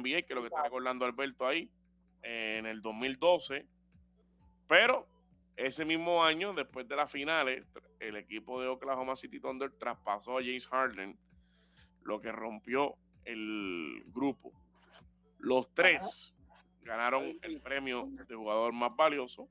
NBA, que es lo que está recordando Alberto ahí, en el 2012. Pero ese mismo año, después de las finales, el equipo de Oklahoma City Thunder traspasó a James Harden, lo que rompió el grupo. Los tres ganaron el premio de jugador más valioso.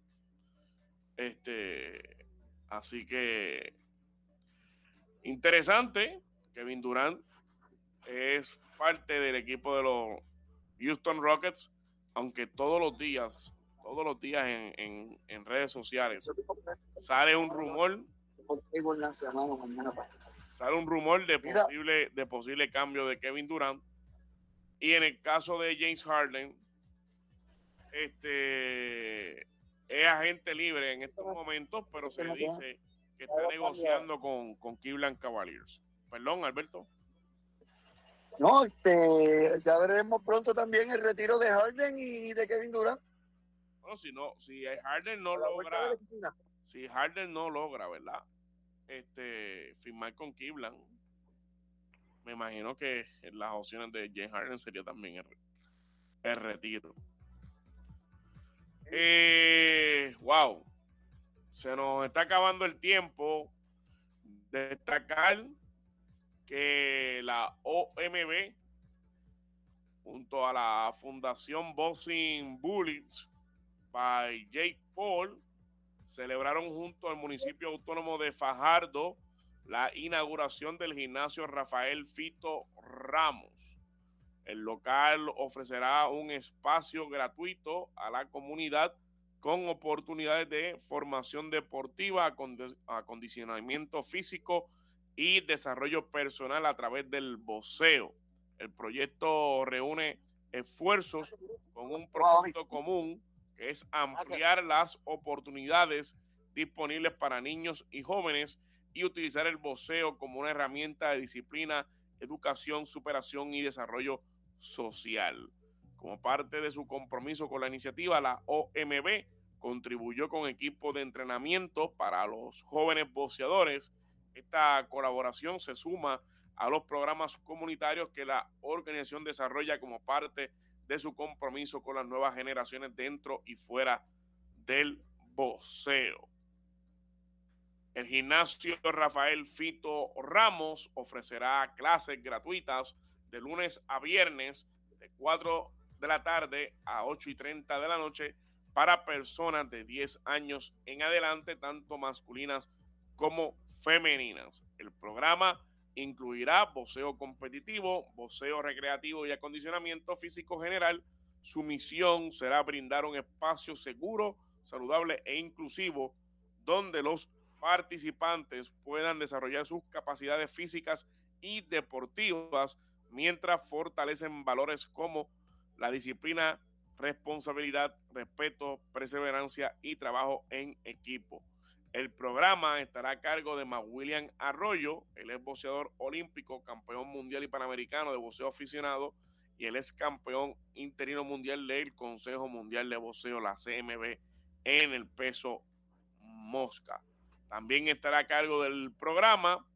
Así que interesante. Kevin Durant es parte del equipo de los Houston Rockets, aunque todos los días en redes sociales sale un rumor de posible cambio de Kevin Durant. Y en el caso de James Harden, es agente libre en estos momentos, pero se dice que está negociando con Cleveland Cavaliers. Perdón, Alberto. No, ya veremos pronto también el retiro de Harden y de Kevin Durant. Bueno, si Harden no logra, ¿verdad? Firmar con Cleveland, me imagino que las opciones de James Harden sería también el retiro. Wow, se nos está acabando el tiempo. Destacar que la OMB junto a la Fundación Boxing Bullets by Jake Paul celebraron junto al municipio autónomo de Fajardo la inauguración del gimnasio Rafael Fito Ramos. El local ofrecerá un espacio gratuito a la comunidad con oportunidades de formación deportiva, acondicionamiento físico y desarrollo personal a través del boxeo. El proyecto reúne esfuerzos con un propósito común, que es ampliar las oportunidades disponibles para niños y jóvenes y utilizar el boxeo como una herramienta de disciplina, educación, superación y desarrollo social. Como parte de su compromiso con la iniciativa, la OMB contribuyó con equipos de entrenamiento para los jóvenes boxeadores. Esta colaboración se suma a los programas comunitarios que la organización desarrolla como parte de su compromiso con las nuevas generaciones dentro y fuera del boxeo. El gimnasio Rafael Fito Ramos ofrecerá clases gratuitas de lunes a viernes de 4 de la tarde a 8:30 de la noche para personas de 10 años en adelante, tanto masculinas como femeninas. El programa incluirá boxeo competitivo, boxeo recreativo y acondicionamiento físico general. Su misión será brindar un espacio seguro, saludable e inclusivo donde los participantes puedan desarrollar sus capacidades físicas y deportivas mientras fortalecen valores como la disciplina, responsabilidad, respeto, perseverancia y trabajo en equipo. El programa estará a cargo de William Arroyo, el ex boxeador olímpico, campeón mundial y panamericano de boxeo aficionado y el ex campeón interino mundial del Consejo Mundial de Boxeo, la CMB, en el peso mosca. También estará a cargo del programa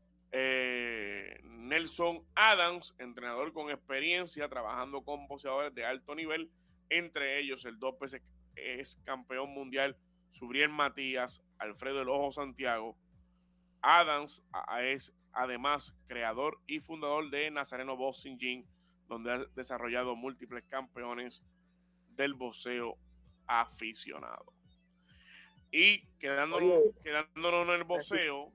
Nelson Adams, entrenador con experiencia trabajando con boxeadores de alto nivel, entre ellos el 2 veces es campeón mundial Subriel Matías, Alfredo El Ojo Santiago. Adams es además creador y fundador de Nazareno Boxing Gym, donde ha desarrollado múltiples campeones del boxeo aficionado. Y quedándonos en el boxeo,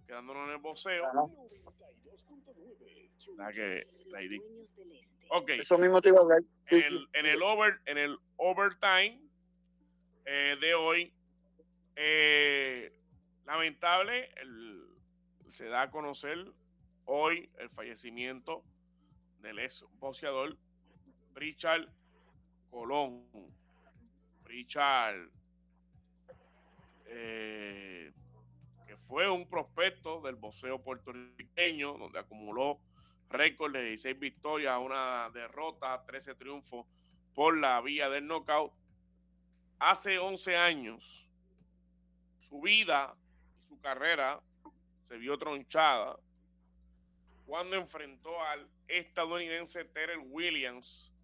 ok, eso mismo te iba a hablar. Sí, en el overtime de hoy, lamentable, se da a conocer hoy el fallecimiento del ex boxeador Richard Colón. Richard, que fue un prospecto del boxeo puertorriqueño, donde acumuló récord de 16 victorias, una derrota, 13 triunfos por la vía del knockout. Hace 11 años, su vida y su carrera se vio tronchada cuando enfrentó al estadounidense Terrell Williams